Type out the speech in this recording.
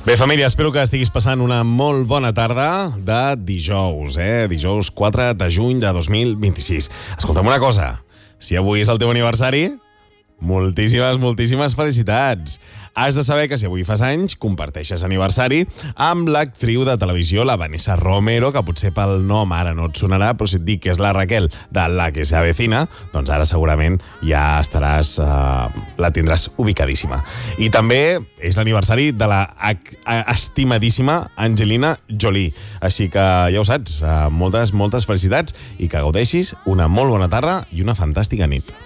Bé, família, espero que estiguis passant una molt bona tarda de dijous, Dijous 4 de juny de 2026. Escolta'm una cosa, si avui és el teu aniversari, moltíssimes felicitats. Has de saber que si avui fas anys, comparteixes aniversari amb l'actriu de televisió, la Vanessa Romero, que potser pel nom ara no et sonarà, però si et dic que és la Raquel de La que se avecina, doncs ara segurament ja estaràs, la tindràs ubicadíssima. I també és l'aniversari de la estimadíssima Angelina Jolie. Així que ja ho saps, moltes felicitats i que gaudeixis una molt bona tarda i una fantàstica nit.